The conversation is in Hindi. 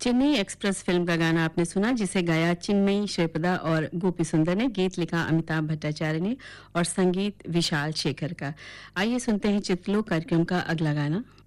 चेन्नई एक्सप्रेस फिल्म का गाना आपने सुना, जिसे गाया चिन्मयी श्रीपदा और गोपी सुंदर ने। गीत लिखा अमिताभ भट्टाचार्य ने और संगीत विशाल शेखर का। आइए सुनते हैं चित्रलोक कार्यक्रम का अगला गाना।